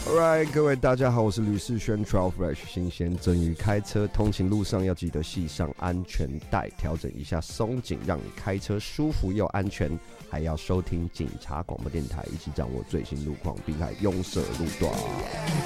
Alright， 各位大家好，我是吕世轩 Travel Fresh 新鲜蒸鱼。开车通勤路上要记得系上安全带，调整一下松紧，让你开车舒服又安全。还要收听警察广播电台，一起掌握最新路况，并还拥塞路段。